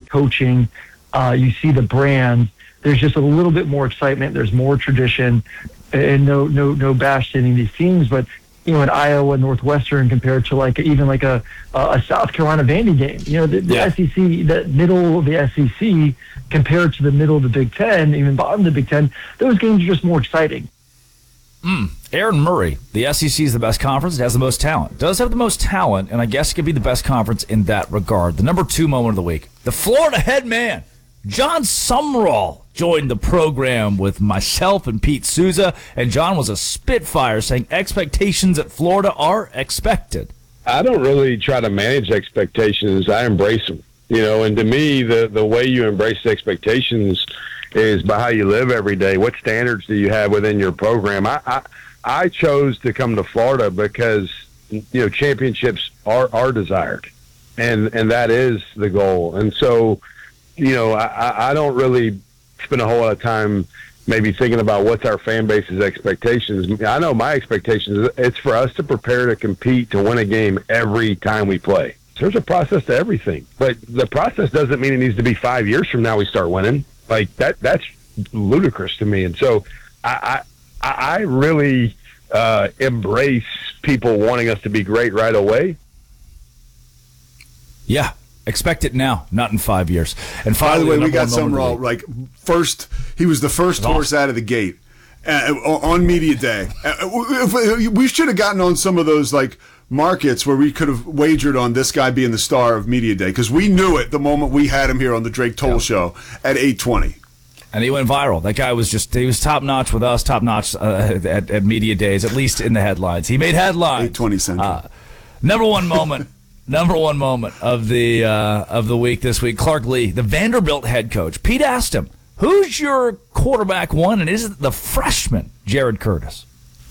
coaching, you see the brand. There's just a little bit more excitement. There's more tradition, and no bash to any of these teams. But in Iowa, Northwestern compared to even a South Carolina Vandy game. The SEC, the middle of the SEC compared to the middle of the Big Ten, even bottom of the Big Ten, those games are just more exciting. Aaron Murray, the SEC is the best conference. It has the most talent. Does have the most talent, and I guess it could be the best conference in that regard. The number 2 moment of the week. The Florida head man, John Sumrall, joined the program with myself and Pete Souza, and John was a spitfire saying expectations at Florida are expected. I don't really try to manage expectations. I embrace them. And to me, the way you embrace expectations is by how you live every day. What standards do you have within your program? I chose to come to Florida because, championships are desired, and that is the goal. And so, I don't really spend a whole lot of time maybe thinking about what's our fan base's expectations. I know my expectations, it's for us to prepare to compete, to win a game every time we play. There's a process to everything, but the process doesn't mean it needs to be 5 years from now we start winning. That's ludicrous to me. And so I really embrace people wanting us to be great right away. Yeah. Expect it now, not in 5 years. And by the way, we got Sumrall. He was the first horse out of the gate on media day. We should have gotten on some of those markets where we could have wagered on this guy being the star of media day, because we knew it the moment we had him here on the Drake Toll Show at 8:20. And he went viral. That guy was he was top notch with us, top notch at media days, at least in the headlines. He made headlines. 8:20 Central. Number one moment. Number one moment of the week this week, Clark Lea, the Vanderbilt head coach. Pete asked him, who's your quarterback one, and is it the freshman, Jared Curtis?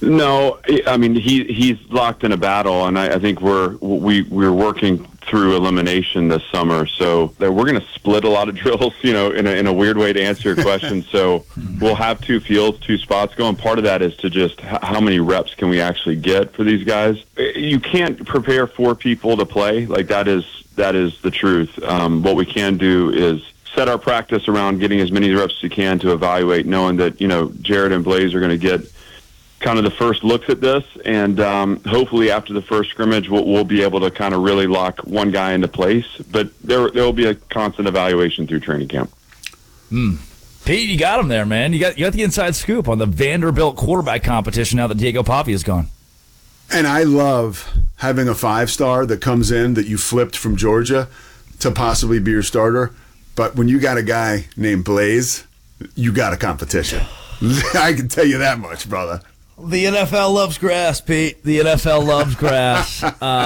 No, I mean, he's locked in a battle, and I think we're working through elimination this summer, so we're going to split a lot of drills, in a weird way to answer your question. So we'll have 2 fields, 2 spots going. Part of that is to just how many reps can we actually get for these guys. You can't prepare 4 people to play. That is the truth. What we can do is set our practice around getting as many reps as you can to evaluate, knowing that, Jared and Blaze are going to get kind of the first looks at this, and hopefully after the first scrimmage we'll be able to kind of really lock one guy into place, but there will be a constant evaluation through training camp. Pete, you got him there, man. You got the inside scoop on the Vanderbilt quarterback competition now that Diego Papi is gone. And I love having a 5-star that comes in that you flipped from Georgia to possibly be your starter, but when you got a guy named Blaze, you got a competition. I can tell you that much, brother. The NFL loves grass, Pete. The NFL loves grass.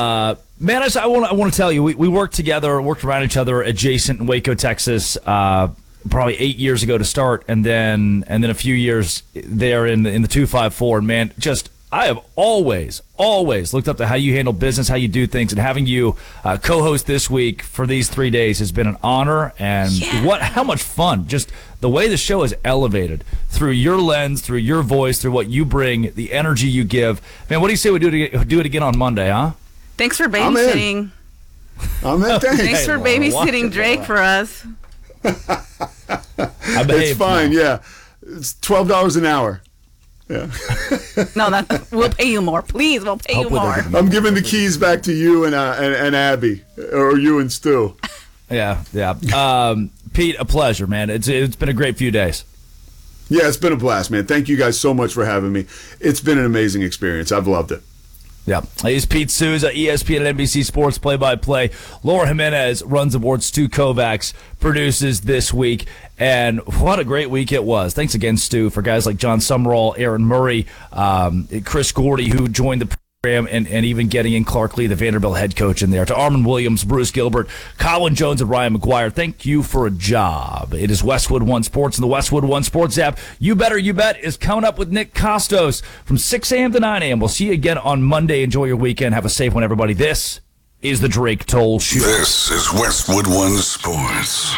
Man, I want to tell you, we worked around each other adjacent in Waco, Texas, probably 8 years ago to start, and then a few years there in the 254. And man, I have always looked up to how you handle business, how you do things, and having you co-host this week for these 3 days has been an honor. And how much fun! Just the way the show is elevated through your lens, through your voice, through what you bring, the energy you give. Man, what do you say we do it again on Monday, huh? Thanks for babysitting. I'm in. Thanks for babysitting Drake for us. It's fine. Yeah, it's $12 an hour. Yeah. No, we'll pay you more. Please, we'll pay you more. I'm giving the keys back to you and Abby, or you and Stu. Yeah. Pete, a pleasure, man. It's been a great few days. Yeah, it's been a blast, man. Thank you guys so much for having me. It's been an amazing experience. I've loved it. Yeah. He's Pete Souza, ESPN and NBC Sports play-by-play. Laura Jimenez runs the board. Stu Kovacs produces this week. And what a great week it was. Thanks again, Stu, for guys like John Sumrall, Aaron Murray, Chris Gordy, who joined the program, and even getting in Clark Lea, the Vanderbilt head coach, in there. To Armand Williams, Bruce Gilbert, Colin Jones, and Ryan McGuire, thank you for a job. It is Westwood One Sports and the Westwood One Sports app. You Better You Bet is coming up with Nick Costos from 6 a.m. to 9 a.m. We'll see you again on Monday. Enjoy your weekend. Have a safe one, everybody. This is the Drake Toll Show. This is Westwood One Sports.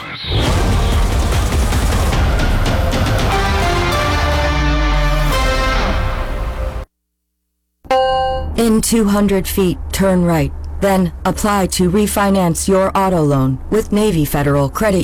In 200 feet, turn right. Then apply to refinance your auto loan with Navy Federal Credit